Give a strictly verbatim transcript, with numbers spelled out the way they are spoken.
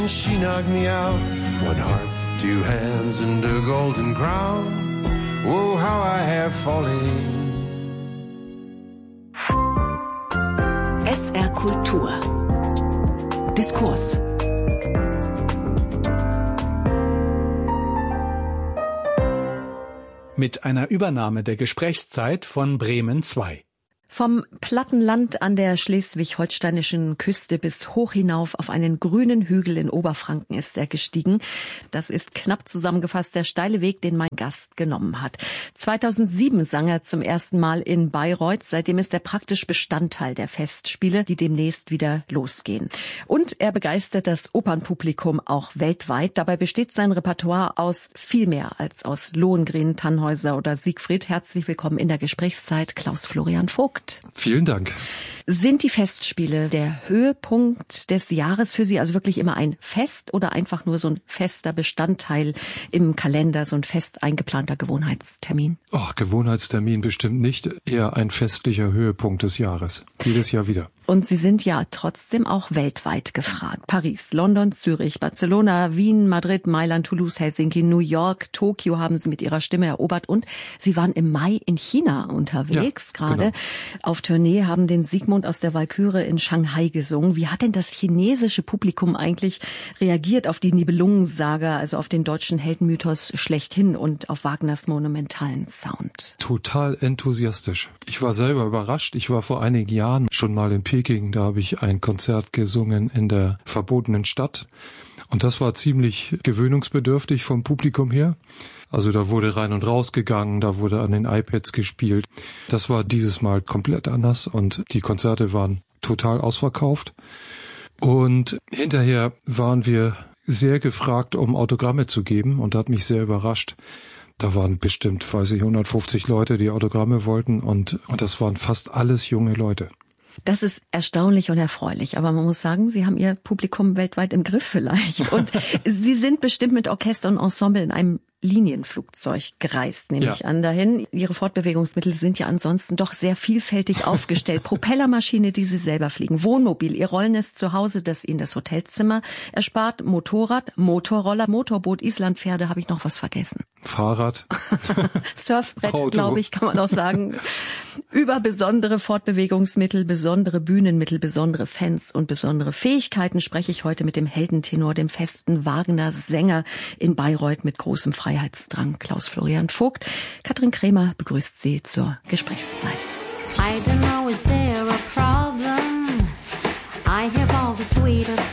She knocked me out. One heart, two hands and a golden crown. Oh, how I have fallen. S R Kultur. Diskurs. Mit einer Übernahme der Gesprächszeit von Bremen zwei. Vom Plattenland an der schleswig-holsteinischen Küste bis hoch hinauf auf einen grünen Hügel in Oberfranken ist er gestiegen. Das ist knapp zusammengefasst der steile Weg, den mein Gast genommen hat. zweitausendsieben sang er zum ersten Mal in Bayreuth. Seitdem ist er praktisch Bestandteil der Festspiele, die demnächst wieder losgehen. Und er begeistert das Opernpublikum auch weltweit. Dabei besteht sein Repertoire aus viel mehr als aus Lohengrin, Tannhäuser oder Siegfried. Herzlich willkommen in der Gesprächszeit, Klaus-Florian Vogt. Vielen Dank. Sind die Festspiele der Höhepunkt des Jahres für Sie? Also wirklich immer ein Fest oder einfach nur so ein fester Bestandteil im Kalender, so ein fest eingeplanter Gewohnheitstermin? Ach, Gewohnheitstermin bestimmt nicht. Eher ein festlicher Höhepunkt des Jahres. Jedes Jahr wieder. Und Sie sind ja trotzdem auch weltweit gefragt. Paris, London, Zürich, Barcelona, Wien, Madrid, Mailand, Toulouse, Helsinki, New York, Tokio haben Sie mit Ihrer Stimme erobert. Und Sie waren im Mai in China unterwegs, ja, gerade. Genau. Auf Tournee, haben den Sigmund aus der Walküre in Shanghai gesungen. Wie hat denn das chinesische Publikum eigentlich reagiert auf die Nibelungensaga, also auf den deutschen Heldenmythos schlechthin und auf Wagners monumentalen Sound? Total enthusiastisch. Ich war selber überrascht. Ich war vor einigen Jahren schon mal in Peking, da habe ich ein Konzert gesungen in der verbotenen Stadt. Und das war ziemlich gewöhnungsbedürftig vom Publikum her. Also da wurde rein und raus gegangen, da wurde an den iPads gespielt. Das war dieses Mal komplett anders und die Konzerte waren total ausverkauft. Und hinterher waren wir sehr gefragt, um Autogramme zu geben und das hat mich sehr überrascht. Da waren bestimmt, weiß ich, hundertfünfzig Leute, die Autogramme wollten und, und das waren fast alles junge Leute. Das ist erstaunlich und erfreulich, aber man muss sagen, Sie haben Ihr Publikum weltweit im Griff vielleicht. Und Sie sind bestimmt mit Orchester und Ensemble in einem Linienflugzeug gereist, nehme ja. ich an, dahin. Ihre Fortbewegungsmittel sind ja ansonsten doch sehr vielfältig aufgestellt. Propellermaschine, die Sie selber fliegen, Wohnmobil, Ihr Rollnest zu Hause, das Ihnen das Hotelzimmer erspart, Motorrad, Motorroller, Motorboot, Islandpferde, habe ich noch was vergessen? Fahrrad. Surfbrett, glaube ich, kann man auch sagen. Über besondere Fortbewegungsmittel, besondere Bühnenmittel, besondere Fans und besondere Fähigkeiten spreche ich heute mit dem Heldentenor, dem festen Wagner-Sänger in Bayreuth mit großem Freiheitsdrang, Klaus-Florian Vogt. Katrin Krämer begrüßt Sie zur Gesprächszeit. I don't know, is there a problem? I have all the sweetest